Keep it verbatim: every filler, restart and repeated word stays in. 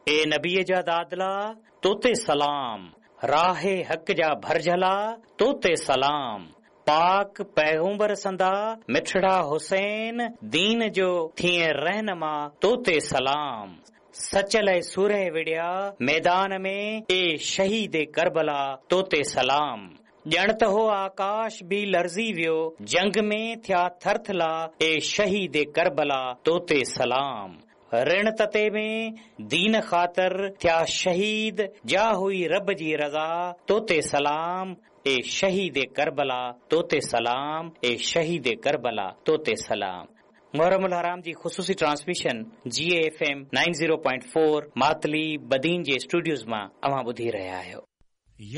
ए नबीअ जा दादला तोते सलाम, राहे हक़ जा भरझला तोते सलाम, पाक पैगंबर संदा मिठड़ा हुसैन दीन जो थिए रहनमा तोते सलाम, सचल सूरह विड़िया मैदान में ए शहीद करबला तोते सलाम, ॼणत हो आकाश भी लर्ज़ी वियो जंग में थिया थरथला ए शहीद करबला तोते सलाम, ऋण तते में दीन ख़ातिर थिया शहीद जा हुई रब जी रज़ा तोते सलाम, ए शहीद करबला तोते सलाम, ए शहीद करबला तोते सलाम। मुहर्रमुल हराम जी ख़ुसूसी transmission ji A F M nine zero point four Matali Badin J Studios मां अवां ॿुधी रहिया आहियो।